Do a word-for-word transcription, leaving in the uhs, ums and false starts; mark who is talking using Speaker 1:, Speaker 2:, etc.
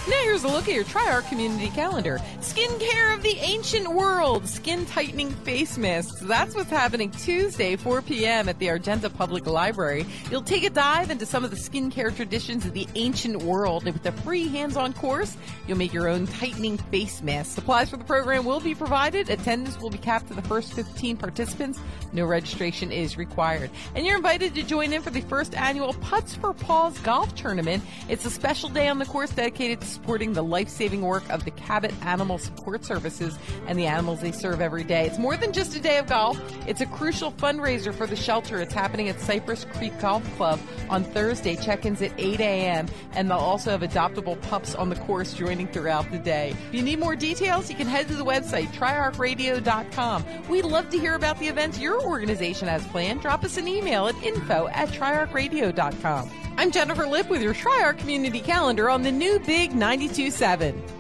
Speaker 1: Now here's a look at your TriArc community calendar. Skincare of the ancient world. Skin tightening face masks. That's what's happening Tuesday, four p.m. at the Argenta Public Library. You'll take a dive into some of the skincare traditions of the ancient world. And with a free hands-on course, you'll make your own tightening face mask. Supplies for the program will be provided. Attendance will be capped to the first fifteen participants. No registration is required. And you're invited to join in for the first annual Putts for Paws golf tournament. It's a special day on the course dedicated to supporting the life-saving work of the Cabot Animal Support Services and the animals they serve every day. It's more than just a day of golf. It's a crucial fundraiser for the shelter. It's happening at Cypress Creek Golf Club on Thursday. Check-ins at eight a.m. And they'll also have adoptable pups on the course joining throughout the day. If you need more details, you can head to the website, tri arc radio dot com. We'd love to hear about the events your organization has planned. Drop us an email at info at tri arc radio dot com. I'm Jennifer Lipp with your TriArc Community Calendar on the new Big ninety-two point seven.